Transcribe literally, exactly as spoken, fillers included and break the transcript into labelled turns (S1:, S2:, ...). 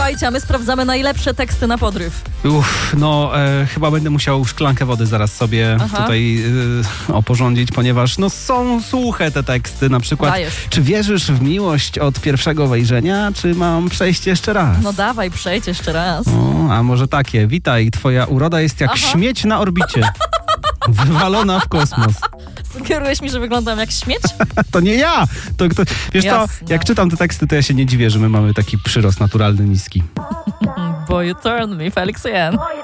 S1: Słuchajcie, a my sprawdzamy najlepsze teksty na podryw.
S2: Uff, no e, chyba będę musiał szklankę wody zaraz sobie
S1: Aha.
S2: tutaj e, oporządzić, ponieważ no są suche te teksty. Na przykład,
S1: Dajesz.
S2: czy wierzysz w miłość od pierwszego wejrzenia, czy mam przejść jeszcze raz?
S1: No dawaj, przejdź jeszcze raz.
S2: O, a może takie, witaj, twoja uroda jest jak
S1: Aha.
S2: śmieć na orbicie. Wywalona w kosmos.
S1: Sugerujesz mi, że wyglądam jak śmieć?
S2: To nie ja! To, to, wiesz co,
S1: Jasne.
S2: jak czytam te teksty, to ja się nie dziwię, że my mamy taki przyrost naturalny niski.
S1: Boy, you turn me, Felix Jan.